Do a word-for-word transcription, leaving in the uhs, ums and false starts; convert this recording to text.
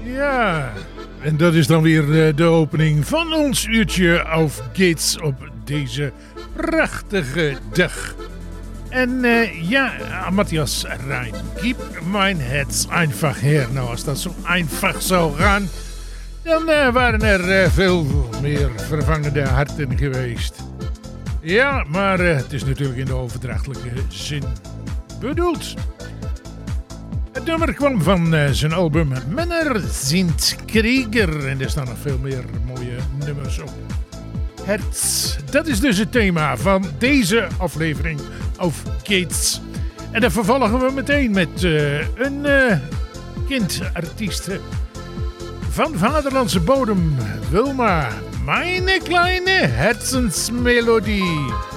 Ja, en dat is dan weer de opening van ons uurtje Auf Geht's op deze prachtige dag. En uh, ja, Matthias Rein, keep mijn Herz einfach her. Nou, als dat zo einfach zou gaan, dan uh, waren er uh, veel meer vervangende harten geweest. Ja, maar uh, het is natuurlijk in de overdrachtelijke zin bedoeld. Het nummer kwam van uh, zijn album Männer sind Krieger. En er staan nog veel meer mooie nummers op. Herz, dat is dus het thema van deze aflevering Auf Geht's. En dan vervolgen we meteen met uh, een uh, kindartieste van vaderlandse bodem. Wilma, meine kleine Herzensmelodie.